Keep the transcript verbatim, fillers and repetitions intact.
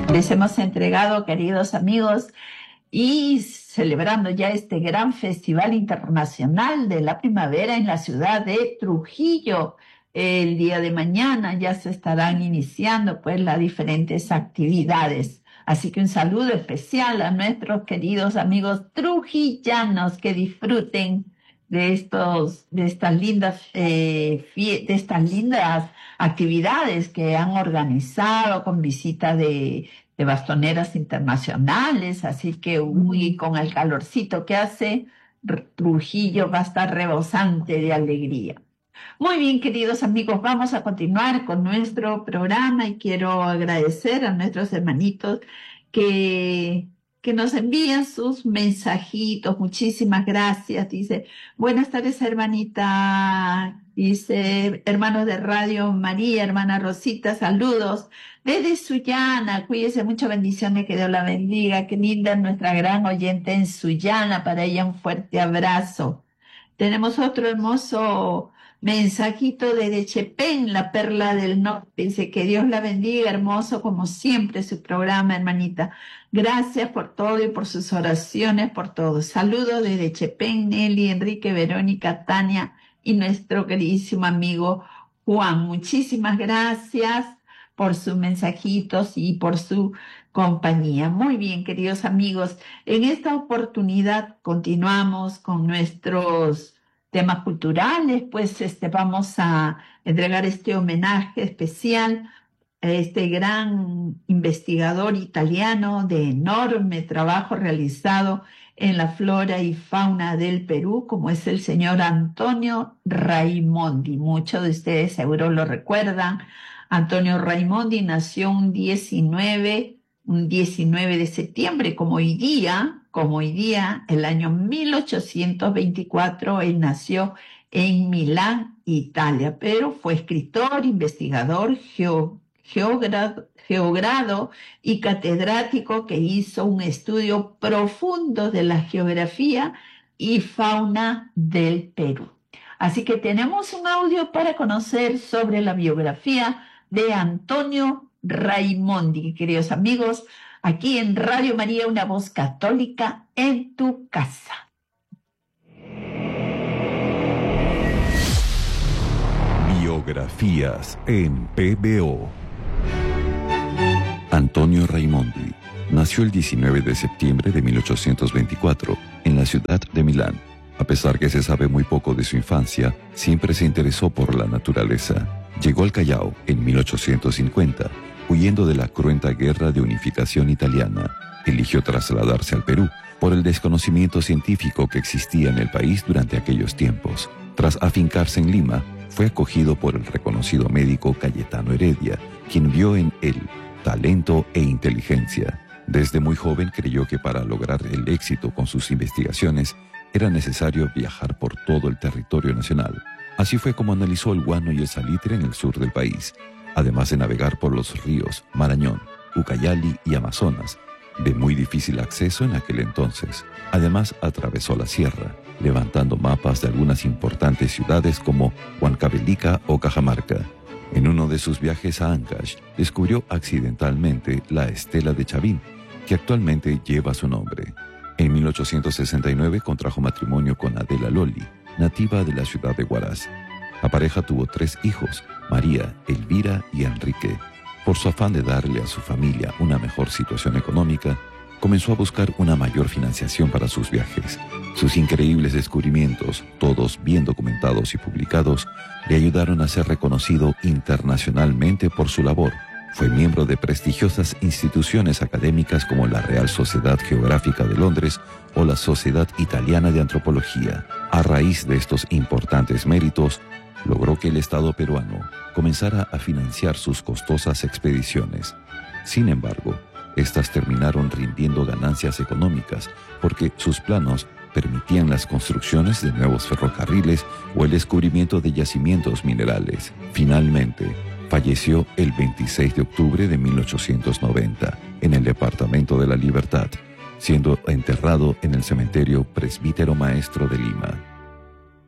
Les hemos entregado, queridos amigos, y celebrando ya este gran Festival Internacional de la Primavera en la ciudad de Trujillo. El día de mañana ya se estarán iniciando pues las diferentes actividades. Así que un saludo especial a nuestros queridos amigos trujillanos, que disfruten de estos, de estas lindas, eh, fie- de estas lindas actividades que han organizado con visita de, de bastoneras internacionales. Así que, uy, con el calorcito que hace, R- Trujillo va a estar rebosante de alegría. Muy bien, queridos amigos, vamos a continuar con nuestro programa y quiero agradecer a nuestros hermanitos que, que nos envían sus mensajitos. Muchísimas gracias. Dice, buenas tardes, hermanita. Dice, hermanos de Radio María, hermana Rosita, saludos desde Sullana. Cuídese, muchas bendiciones, que Dios la bendiga. Qué linda nuestra gran oyente en Sullana. Para ella un fuerte abrazo. Tenemos otro hermoso mensajito de Chepén, la perla del norte. Dice que Dios la bendiga, hermoso como siempre su programa, hermanita. Gracias por todo y por sus oraciones, por todo. Saludos desde Chepén, Nelly, Enrique, Verónica, Tania y nuestro queridísimo amigo Juan. Muchísimas gracias por sus mensajitos y por su compañía. Muy bien, queridos amigos, en esta oportunidad continuamos con nuestros temas culturales. Pues este, vamos a entregar este homenaje especial a este gran investigador italiano de enorme trabajo realizado en la flora y fauna del Perú, como es el señor Antonio Raimondi. Muchos de ustedes seguro lo recuerdan. Antonio Raimondi nació un diecinueve, un diecinueve de septiembre, como hoy día, como hoy día, el año mil ochocientos veinticuatro. Él nació en Milán, Italia, pero fue escritor, investigador, geo, geogrado, geogrado y catedrático que hizo un estudio profundo de la geografía y fauna del Perú. Así que tenemos un audio para conocer sobre la biografía de Antonio Raimondi, queridos amigos, aquí en Radio María, una voz católica en tu casa. Biografías en P B O. Antonio Raimondi nació el diecinueve de septiembre de mil ochocientos veinticuatro en la ciudad de Milán. A pesar que se sabe muy poco de su infancia, siempre se interesó por la naturaleza. Llegó al Callao en mil ochocientos cincuenta, huyendo de la cruenta guerra de unificación italiana. Eligió trasladarse al Perú por el desconocimiento científico que existía en el país durante aquellos tiempos. Tras afincarse en Lima, fue acogido por el reconocido médico Cayetano Heredia, quien vio en él talento e inteligencia. Desde muy joven creyó que para lograr el éxito con sus investigaciones era necesario viajar por todo el territorio nacional. Así fue como analizó el guano y el salitre en el sur del país, además de navegar por los ríos Marañón, Ucayali y Amazonas, de muy difícil acceso en aquel entonces. Además, atravesó la sierra, levantando mapas de algunas importantes ciudades como Huancavelica o Cajamarca. En uno de sus viajes a Ancash, descubrió accidentalmente la estela de Chavín, que actualmente lleva su nombre. En mil ochocientos sesenta y nueve contrajo matrimonio con Adela Loli, nativa de la ciudad de Huaraz. La pareja tuvo tres hijos, María, Elvira y Enrique. Por su afán de darle a su familia una mejor situación económica, comenzó a buscar una mayor financiación para sus viajes. Sus increíbles descubrimientos, todos bien documentados y publicados, le ayudaron a ser reconocido internacionalmente por su labor. Fue miembro de prestigiosas instituciones académicas como la Real Sociedad Geográfica de Londres o la Sociedad Italiana de Antropología. A raíz de estos importantes méritos, logró que el Estado peruano comenzara a financiar sus costosas expediciones. Sin embargo, estas terminaron rindiendo ganancias económicas porque sus planos permitían las construcciones de nuevos ferrocarriles o el descubrimiento de yacimientos minerales. Finalmente, falleció el veintiséis de octubre de mil ochocientos noventa en el departamento de La Libertad, siendo enterrado en el cementerio Presbítero Maestro de Lima.